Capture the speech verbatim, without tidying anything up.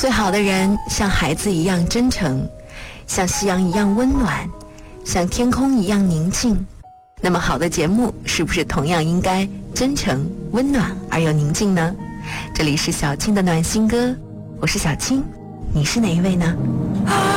最好的人像孩子一样真诚，像夕阳一样温暖，像天空一样宁静。那么好的节目是不是同样应该真诚、温暖而又宁静呢？这里是小青的暖心歌，我是小青，你是哪一位呢？